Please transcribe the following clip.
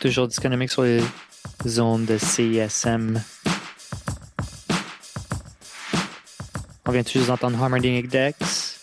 toujours Disconomique sur les zones de CISM. On vient tout juste d'entendre Hummerdinger Dex.